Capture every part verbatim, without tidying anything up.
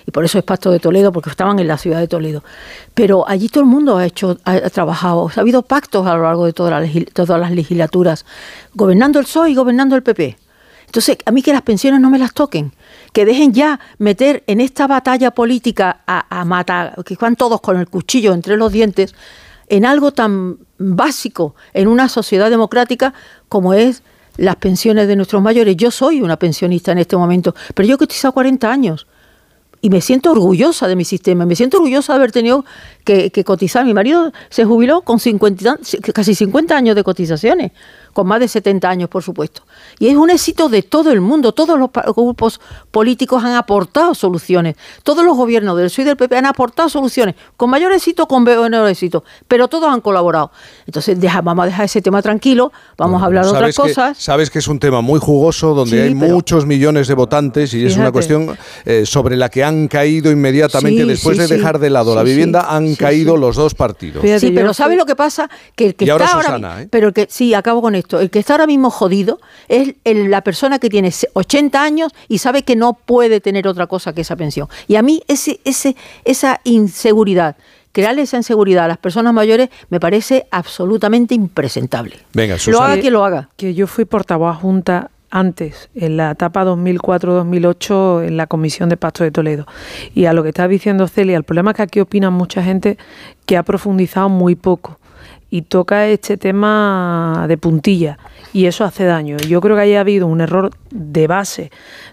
y por eso es Pacto de Toledo, porque estaban en la ciudad de Toledo. Pero allí todo el mundo ha hecho, ha, ha trabajado, ha habido pactos a lo largo de toda la, todas las legislaturas, gobernando el P S O E y gobernando el P P. Entonces, a mí que las pensiones no me las toquen, que dejen ya meter en esta batalla política a, a matar, que van todos con el cuchillo entre los dientes, en algo tan básico en una sociedad democrática como es las pensiones de nuestros mayores. Yo soy una pensionista en este momento, pero yo he cotizado cuarenta años y me siento orgullosa de mi sistema, me siento orgullosa de haber tenido que, que cotizar. Mi marido se jubiló con cincuenta, casi cincuenta años de cotizaciones, con más de setenta años, por supuesto. Y es un éxito de todo el mundo. Todos los grupos políticos han aportado soluciones. Todos los gobiernos del P S O E y del P P han aportado soluciones, con mayor éxito, con menor éxito, pero todos han colaborado. Entonces, deja, vamos a dejar ese tema tranquilo, vamos bueno, a hablar de otras cosas. Que, sabes que es un tema muy jugoso, donde sí, hay pero, muchos millones de votantes, y fíjate, es una cuestión eh, sobre la que han caído inmediatamente, sí, después sí, de dejar de lado sí, la vivienda, sí, han sí, caído sí. los dos partidos. Fíjate, sí, pero ¿sabes lo que pasa? Que el que y está ahora Susana, ahora, ¿eh? Pero que sí, acabo con esto. El que está ahora mismo jodido es el, la persona que tiene ochenta años y sabe que no puede tener otra cosa que esa pensión. Y a mí ese, ese, esa inseguridad, crearle esa inseguridad a las personas mayores me parece absolutamente impresentable. Venga, Susana. Lo haga quien lo haga. Que yo fui portavoz junta antes, en la etapa dos mil cuatro dos mil ocho, en la Comisión de Pacto de Toledo. Y a lo que está diciendo Celia, el problema es que aquí opina mucha gente que ha profundizado muy poco y toca este tema de puntilla, y eso hace daño. Yo creo que haya habido un error de base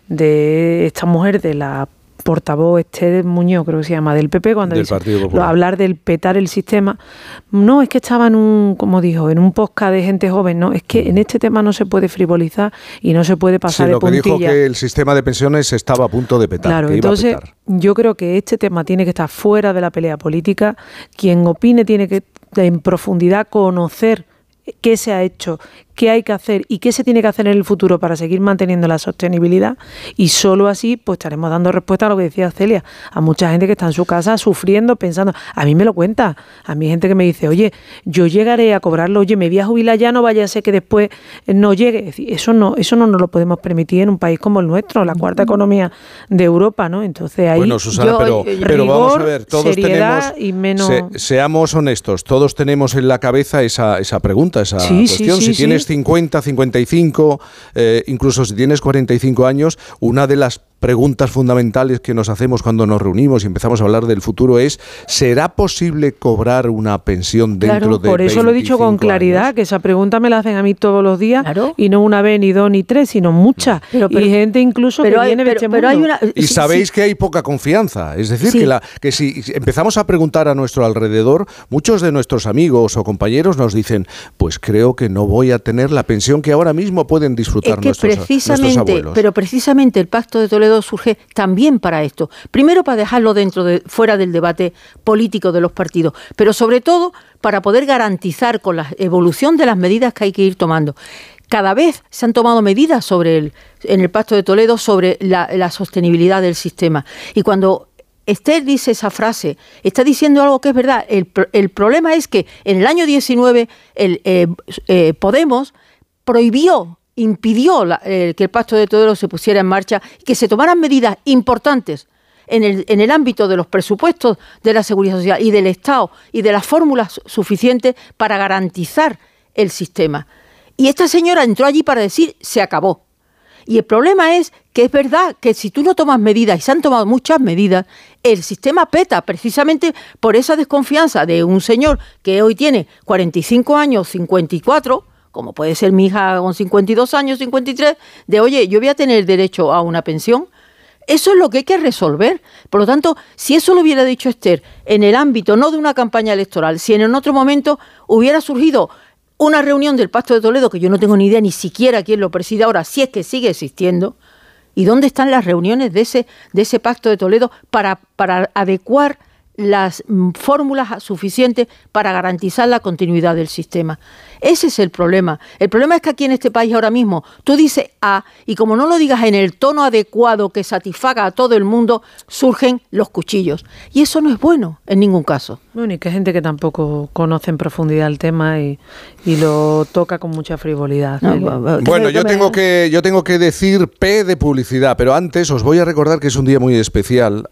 de esta mujer, de la portavoz Esther Muñoz, creo que se llama, del P P, cuando dice lo, hablar del petar el sistema. No, es que estaba en un, como dijo, en un podcast de gente joven. No, es que en este tema no se puede frivolizar y no se puede pasar sí, de puntilla. Sí, lo que dijo que el sistema de pensiones estaba a punto de petar. Claro, que entonces iba a petar. Yo creo que este tema tiene que estar fuera de la pelea política. Quien opine tiene que en profundidad conocer qué se ha hecho, qué hay que hacer y qué se tiene que hacer en el futuro para seguir manteniendo la sostenibilidad, y solo así pues estaremos dando respuesta a lo que decía Celia, a mucha gente que está en su casa sufriendo, pensando, a mí me lo cuenta, a mí hay gente que me dice, oye, yo llegaré a cobrarlo, oye, me voy a jubilar ya, no vaya a ser que después no llegue. Es decir, eso no, eso no nos lo podemos permitir en un país como el nuestro, la cuarta economía de Europa, ¿no? Entonces ahí bueno, Susana, yo, pero, rigor, pero vamos a ver, todos tenemos, y menos... se, seamos honestos, todos tenemos en la cabeza esa, esa pregunta, esa sí, cuestión, sí, sí, si tienes sí. cincuenta, cincuenta y cinco, eh, incluso si tienes cuarenta y cinco años, una de las preguntas fundamentales que nos hacemos cuando nos reunimos y empezamos a hablar del futuro es, ¿será posible cobrar una pensión dentro claro, de por eso lo he dicho con claridad, años? Que esa pregunta me la hacen a mí todos los días, claro. Y no una vez, ni dos, ni tres, sino muchas. Pero, pero, y gente incluso que hay, viene pero, de este pero mundo. Hay una, y sí, sabéis sí. que hay poca confianza, es decir, sí. que, la, que si empezamos a preguntar a nuestro alrededor, muchos de nuestros amigos o compañeros nos dicen, pues creo que no voy a tener la pensión que ahora mismo pueden disfrutar es que nuestros, precisamente, nuestros abuelos. Pero precisamente el Pacto de Toledo surge también para esto. Primero, para dejarlo dentro de, fuera del debate político de los partidos, pero sobre todo para poder garantizar con la evolución de las medidas que hay que ir tomando. Cada vez se han tomado medidas sobre el, en el Pacto de Toledo sobre la, la sostenibilidad del sistema. Y cuando Esther dice esa frase, está diciendo algo que es verdad. El, el problema es que en el año diecinueve el, eh, eh, Podemos prohibió impidió la, eh, que el Pacto de Toledo se pusiera en marcha, que se tomaran medidas importantes en el, en el ámbito de los presupuestos de la Seguridad Social y del Estado y de las fórmulas suficientes para garantizar el sistema. Y esta señora entró allí para decir, se acabó. Y el problema es que es verdad que si tú no tomas medidas, y se han tomado muchas medidas, el sistema peta precisamente por esa desconfianza de un señor que hoy tiene cuarenta y cinco años, cincuenta y cuatro, como puede ser mi hija con cincuenta y dos años, cincuenta y tres, de oye, yo voy a tener derecho a una pensión. Eso es lo que hay que resolver. Por lo tanto, si eso lo hubiera dicho Esther en el ámbito no de una campaña electoral, si en otro momento hubiera surgido una reunión del Pacto de Toledo, que yo no tengo ni idea ni siquiera quién lo preside ahora, si es que sigue existiendo, ¿y dónde están las reuniones de ese, de ese Pacto de Toledo para, para adecuar las fórmulas suficientes para garantizar la continuidad del sistema? Ese es el problema. El problema es que aquí en este país ahora mismo tú dices A y como no lo digas en el tono adecuado que satisfaga a todo el mundo, surgen los cuchillos. Y eso no es bueno en ningún caso. Bueno, y que hay gente que tampoco conoce en profundidad el tema y, y lo toca con mucha frivolidad. No, bueno, yo tengo, que, yo tengo que decir P de publicidad, pero antes os voy a recordar que es un día muy especial.